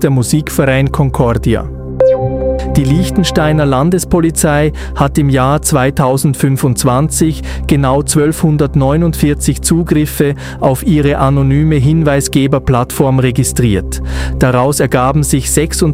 der Musikverein Concordia. Die Liechtensteiner Landespolizei hat im Jahr 2025 genau 1249 Zugriffe auf ihre anonyme Hinweisgeberplattform registriert. Daraus ergaben sich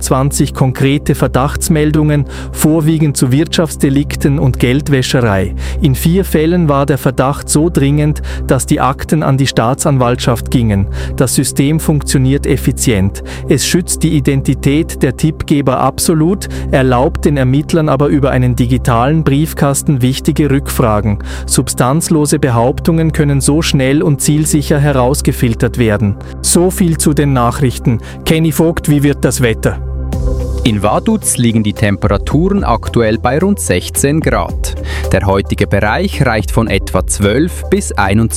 26 konkrete Verdachtsmeldungen, vorwiegend zu Wirtschaftsdelikten und Geldwäscherei. In 4 Fällen war der Verdacht so dringend, dass die Akten an die Staatsanwaltschaft gingen. Das System funktioniert effizient. Es schützt die Identität der Tippgeber absolut, erlaubt den Ermittlern aber über einen digitalen Briefkasten wichtige Rückfragen. Substanzlose Behauptungen können so schnell und zielsicher herausgefiltert werden. So viel zu den Nachrichten. Kenny Vogt, wie wird das Wetter? In Vaduz liegen die Temperaturen aktuell bei rund 16 Grad. Der heutige Bereich reicht von etwa 12 bis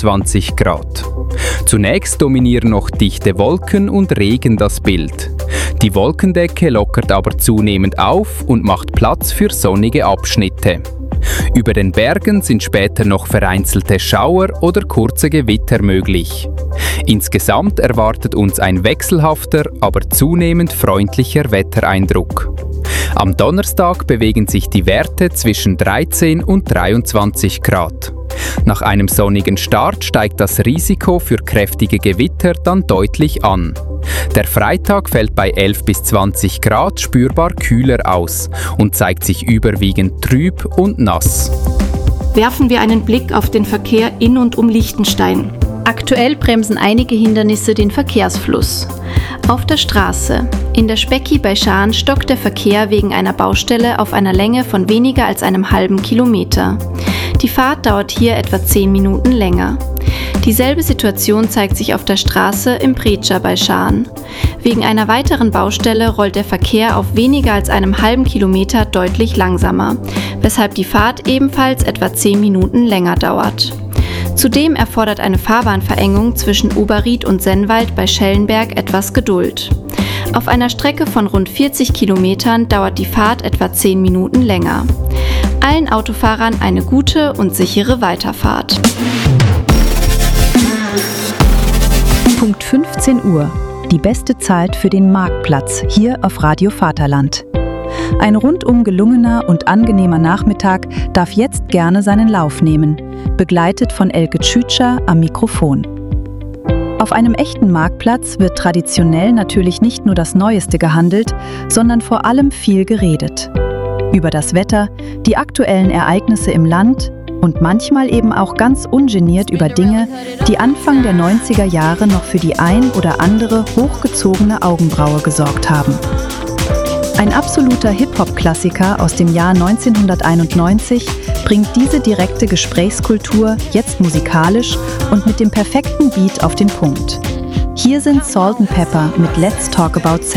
21 Grad. Zunächst dominieren noch dichte Wolken und Regen das Bild. Die Wolkendecke lockert aber zunehmend auf und macht Platz für sonnige Abschnitte. Über den Bergen sind später noch vereinzelte Schauer oder kurze Gewitter möglich. Insgesamt erwartet uns ein wechselhafter, aber zunehmend freundlicher Wettereindruck. Am Donnerstag bewegen sich die Werte zwischen 13 und 23 Grad. Nach einem sonnigen Start steigt das Risiko für kräftige Gewitter dann deutlich an. Der Freitag fällt bei 11 bis 20 Grad spürbar kühler aus und zeigt sich überwiegend trüb und nass. Werfen wir einen Blick auf den Verkehr in und um Liechtenstein. Aktuell bremsen einige Hindernisse den Verkehrsfluss. Auf der Straße. In der Specki bei Schaan stockt der Verkehr wegen einer Baustelle auf einer Länge von weniger als einem halben Kilometer. Die Fahrt dauert hier etwa 10 Minuten länger. Dieselbe Situation zeigt sich auf der Straße im Preča bei Schaan. Wegen einer weiteren Baustelle rollt der Verkehr auf weniger als einem halben Kilometer deutlich langsamer, weshalb die Fahrt ebenfalls etwa 10 Minuten länger dauert. Zudem erfordert eine Fahrbahnverengung zwischen Oberried und Sennwald bei Schellenberg etwas Geduld. Auf einer Strecke von rund 40 Kilometern dauert die Fahrt etwa 10 Minuten länger. Allen Autofahrern eine gute und sichere Weiterfahrt. Punkt 15 Uhr. Die beste Zeit für den Marktplatz hier auf Radio Vaterland. Ein rundum gelungener und angenehmer Nachmittag darf jetzt gerne seinen Lauf nehmen, begleitet von Elke Tschütscher am Mikrofon. Auf einem echten Marktplatz wird traditionell natürlich nicht nur das Neueste gehandelt, sondern vor allem viel geredet. Über das Wetter, die aktuellen Ereignisse im Land und manchmal eben auch ganz ungeniert über Dinge, die Anfang der 90er Jahre noch für die ein oder andere hochgezogene Augenbraue gesorgt haben. Ein absoluter Hip-Hop-Klassiker aus dem Jahr 1991 bringt diese direkte Gesprächskultur jetzt musikalisch und mit dem perfekten Beat auf den Punkt. Hier sind Salt & Pepper mit Let's Talk About Sex.